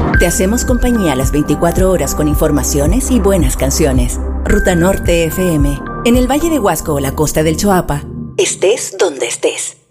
Te hacemos compañía las 24 horas con informaciones y buenas canciones. Ruta Norte FM. En el Valle de Huasco o la costa del Choapa. Estés donde estés.